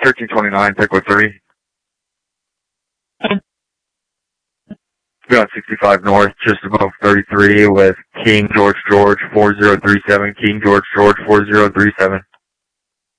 1329, Pickwood 3. Be on 65 North, just above 33 with King George 4037, King George 4037.